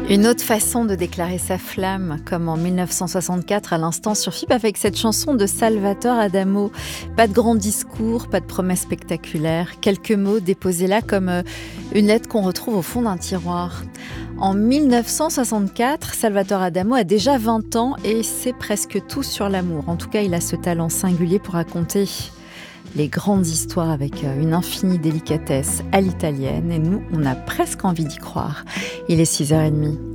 Une autre façon de déclarer sa flamme, comme en 1964 à l'instant sur FIP avec cette chanson de Salvatore Adamo. Pas de grand discours, pas de promesses spectaculaires, quelques mots déposés là comme une lettre qu'on retrouve au fond d'un tiroir. En 1964, Salvatore Adamo a déjà 20 ans et sait presque tout sur l'amour. En tout cas, il a ce talent singulier pour raconter les grandes histoires avec une infinie délicatesse à l'italienne. Et nous, on a presque envie d'y croire. Il est 6h30.